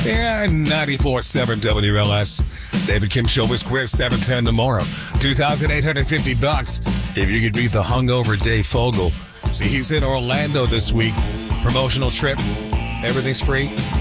Yeah, 94.7 WLS. David Kim Show with Quiz 710 tomorrow. $2,850 if you could beat the hungover Dave Fogel. See, he's in Orlando this week. Promotional trip. Everything's free.